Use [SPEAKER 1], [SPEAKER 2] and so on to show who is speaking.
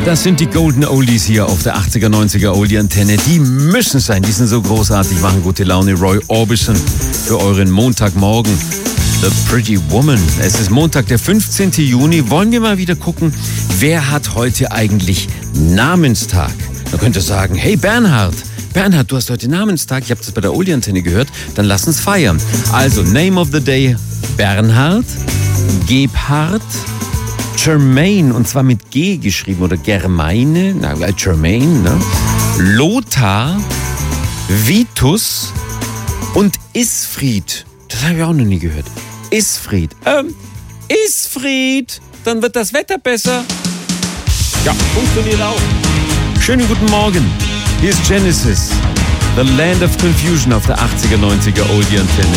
[SPEAKER 1] Das sind die Golden Oldies hier auf der 80er, 90er Oldie-Antenne. Die müssen sein, die sind so großartig, machen gute Laune. Roy Orbison für euren Montagmorgen. The Pretty Woman. Es ist Montag, der 15. Juni. Wollen wir mal wieder gucken, wer hat heute eigentlich Namenstag? Man könnte sagen, hey Bernhard, du hast heute Namenstag. Ich habe das bei der Oldie-Antenne gehört. Dann lass uns feiern. Also, Name of the Day, Bernhard, Gebhard, Germaine, und zwar mit G geschrieben, oder Germaine, Germaine, ne? Lothar, Vitus und Isfried. Das habe ich auch noch nie gehört. Isfried. Isfried, dann wird das Wetter besser. Ja, funktioniert auch. Schönen guten Morgen. Hier ist Genesis, The Land of Confusion auf der 80er, 90er Oldie-Antenne.